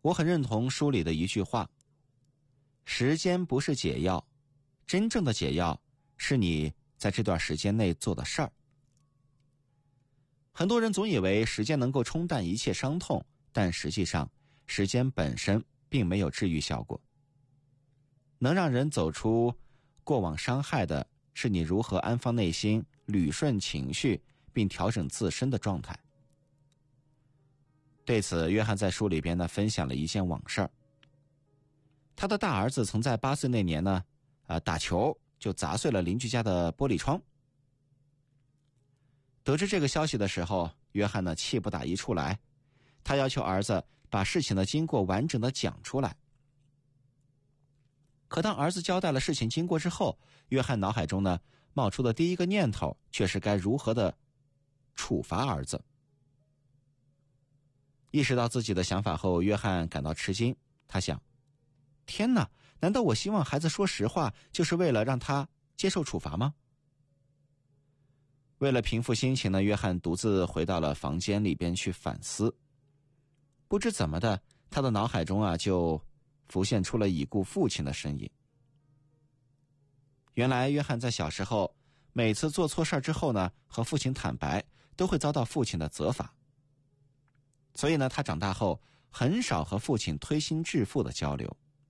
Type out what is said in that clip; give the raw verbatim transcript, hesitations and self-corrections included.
我很认同书里的一句话：时间不是解药，真正的解药是你在这段时间内做的事儿。很多人总以为时间能够冲淡一切伤痛，但实际上时间本身并没有治愈效果。能让人走出过往伤害的是你如何安放内心，捋顺情绪，并调整自身的状态。对此，约翰在书里边呢分享了一件往事。他的大儿子曾在八岁那年呢，呃，打球就砸碎了邻居家的玻璃窗。得知这个消息的时候，约翰呢气不打一处来，他要求儿子把事情的经过完整的讲出来。可当儿子交代了事情经过之后，约翰脑海中呢冒出的第一个念头却是该如何的处罚儿子。意识到自己的想法后，约翰感到吃惊，他想，天哪，难道我希望孩子说实话就是为了让他接受处罚吗？为了平复心情呢，约翰独自回到了房间里边去反思。不知怎么的，他的脑海中啊就浮现出了已故父亲的身影。原来约翰在小时候每次做错事之后呢，和父亲坦白都会遭到父亲的责罚，所以呢他长大后很少和父亲推心置腹的交流。